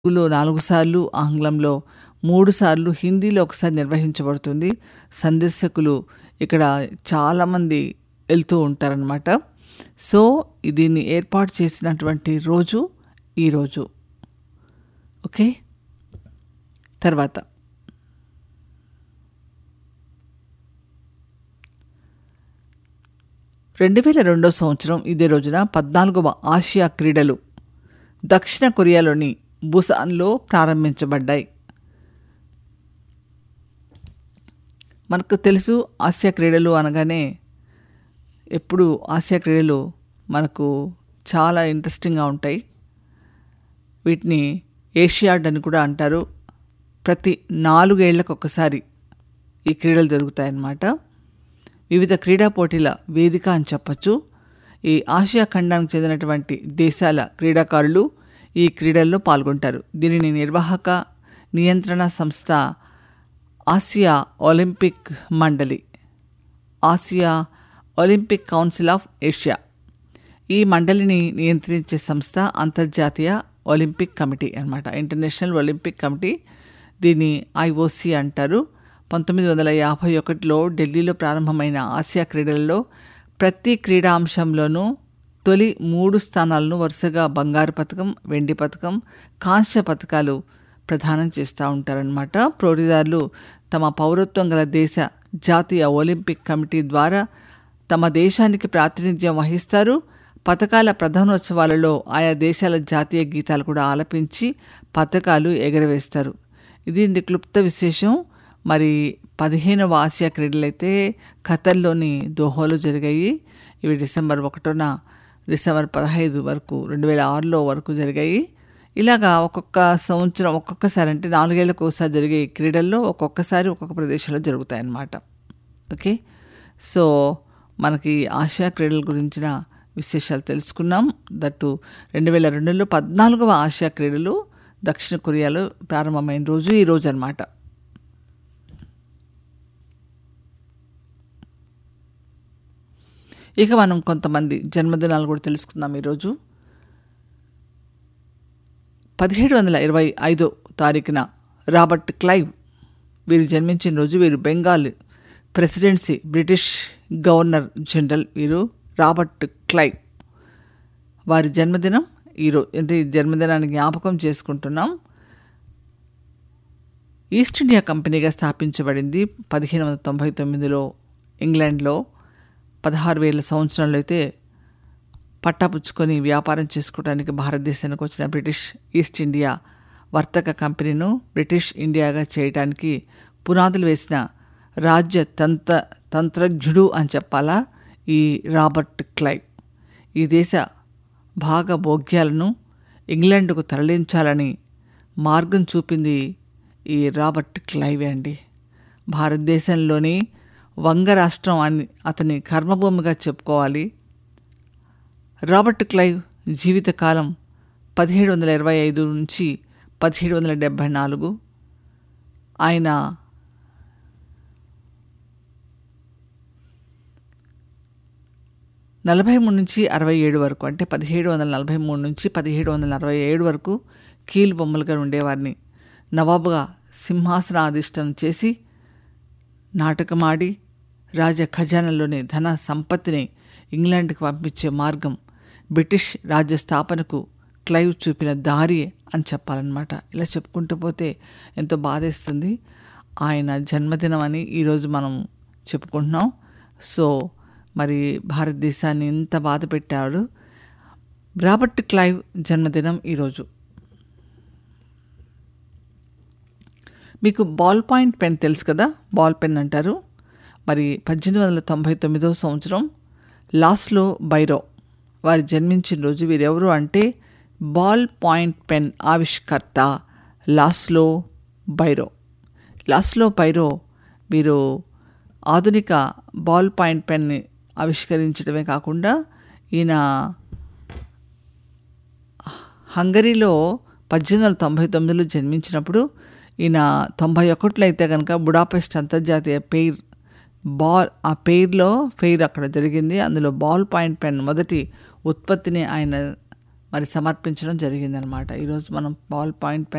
తెలుగులో 4 సార్లు, ఆంగ్లంలో 3 సార్లు, హిందీలో ఒకసారి నిర్వహించబడుతుంది. సందర్శకులు ఇక్కడ చాలామంది వెళ్తూ ఉంటారనమాట. సో, దీన్ని ఏర్పాటు చేసినటువంటి రోజు ఈరోజు. ఓకే. తర్వాత 2002 సంవత్సరం ఇదే రోజున 14వ ఆసియా క్రీడలు దక్షిణ కొరియాలోని బుసాన్లో ప్రారంభించబడ్డాయి. మనకు తెలుసు ఆసియా క్రీడలు అనగానే ఎప్పుడు ఆసియా క్రీడలు మనకు చాలా ఇంట్రెస్టింగ్గా ఉంటాయి. వీటిని ఏషియాడ్ అని కూడా అంటారు. ప్రతి 4 ఏళ్లకు ఒకసారి ఈ క్రీడలు జరుగుతాయన్నమాట. వివిధ క్రీడా పోటీల వేదిక అని చెప్పచ్చు. ఈ ఆసియా ఖండానికి చెందినటువంటి దేశాల క్రీడాకారులు ఈ క్రీడల్లో పాల్గొంటారు. దీనిని నిర్వాహక నియంత్రణ సంస్థ ఆసియా ఒలింపిక్ మండలి, Asia Olympic council of Asia. ఈ మండలిని నియంత్రించే సంస్థ అంతర్జాతీయ ఒలింపిక్ కమిటీ అన్నమాట, ఇంటర్నేషనల్ ఒలింపిక్ కమిటీ. దీన్ని ఐఓసి అంటారు. 1951లో ఢిల్లీలో ప్రారంభమైన ఆసియా క్రీడలలో ప్రతి క్రీడా అంశంలోనూ తొలి 3 స్థానాలను వరుసగా బంగారు పతకం, వెండి పతకం, కాంస్య పతకాలు ప్రదానం చేస్తూ ఉంటారనమాట. పోటీదారులు తమ పౌరత్వం గల దేశ జాతీయ ఒలింపిక్ కమిటీ ద్వారా తమ దేశానికి ప్రాతినిధ్యం వహిస్తారు. పతకాల ప్రధానోత్సవాలలో ఆయా దేశాల జాతీయ గీతాలు కూడా ఆలపించి పతకాలు ఎగరవేస్తారు. ఇది క్లుప్త విశేషం. మరి 15వ ఆసియా క్రీడలైతే ఖతర్లోని దోహాలో జరిగాయి. ఇవి డిసెంబర్ 1న డిసెంబర్ 15 వరకు 2006లో వరకు జరిగాయి. ఇలాగా ఒక్కొక్క సంవత్సరం ఒక్కొక్కసారి అంటే 4 ఏళ్లకు ఒకసారి జరిగే క్రీడల్లో ఒక్కొక్కసారి ఒక్కొక్క ప్రదేశంలో జరుగుతాయి అన్నమాట. ఓకే. సో మనకి ఆసియా క్రీడల గురించిన విశేషాలు తెలుసుకున్నాం. దట్టు 2002లో 14వ ఆసియా క్రీడలు దక్షిణ కొరియాలో ప్రారంభమైన రోజు ఈ రోజు అన్నమాట. ఇక మనం కొంతమంది జన్మదినాలు కూడా తెలుసుకుందాం. ఈరోజు 1725 తారీఖున రాబర్ట్ క్లైవ్ వీరు జన్మించిన రోజు. వీరు Bengal presidency British governor general వీరు రాబర్ట్ క్లైవ్. వారి జన్మదినం ఈరోజు, అంటే జన్మదినాన్ని జ్ఞాపకం చేసుకుంటున్నాం. ఈస్ట్ ఇండియా కంపెనీగా స్థాపించబడింది 1599లో ఇంగ్లాండ్లో. 16,000 సంవత్సరంలో అయితే పట్టాపుచ్చుకొని వ్యాపారం చేసుకోవడానికి భారతదేశానికి వచ్చిన బ్రిటిష్ ఈస్ట్ ఇండియా వర్తక కంపెనీను బ్రిటిష్ ఇండియాగా చేయడానికి పునాదులు వేసిన రాజ్య తంత్రజ్ఞుడు అని చెప్పాలా ఈ రాబర్ట్ క్లైవ్. ఈ దేశ భాగభోగ్యాలను ఇంగ్లాండ్కు తరలించాలని మార్గం చూపింది ఈ రాబర్ట్ క్లైవే అండి. భారతదేశంలోని వంగ రాష్ట్రం అని అతని కర్మభూమిగా చెప్పుకోవాలి. రాబర్ట్ క్లైవ్ జీవితకాలం 1725 నుంచి 1774. ఆయన (43 నుంచి 67 వరకు) అంటే 1743 నుంచి 1767 వరకు కీలు బొమ్మలుగా ఉండేవారిని నవాబుగా సింహాసనాధిష్టం చేసి నాటకమాడి రాజ ఖజానాలోని ధన సంపత్తిని ఇంగ్లాండ్కి పంపించే మార్గం, బ్రిటిష్ రాజ్య స్థాపనకు క్లైవ్ చూపిన దారి అని చెప్పాలన్నమాట. ఇలా చెప్పుకుంటూ పోతే ఎంతో బాధేస్తుంది. ఆయన జన్మదినం అని ఈరోజు మనం చెప్పుకుంటున్నాం. సో మరి భారతదేశాన్ని ఎంత బాధ పెట్టాడు రాబర్ట్ క్లైవ్ జన్మదినం ఈరోజు. మీకు బాల్ పాయింట్ పెన్ తెలుసు కదా, బాల్ పెన్ అంటారు. మరి 1899 సంవత్సరం లాస్లో బైరో వారు జన్మించిన రోజు. వీరెవరు అంటే బాల్ పాయింట్ పెన్ ఆవిష్కర్త లాస్లో బైరో. లాస్లో బైరో వీరు ఆధునిక బాల్ పాయింట్ పెన్ని ఆవిష్కరించడమే కాకుండా ఈయన హంగరీలో 1899లో జన్మించినప్పుడు ఈయన 91లో అయితే కనుక బుడాపెస్ట్ అంతర్జాతీయ ఫెయిర్ అక్కడ జరిగింది. అందులో బాల్ పాయింట్ పెన్ మొదటి ఉత్పత్తిని ఆయన మరి సమర్పించడం జరిగిందనమాట. ఈరోజు మనం బాల్ పాయింట్ పెన్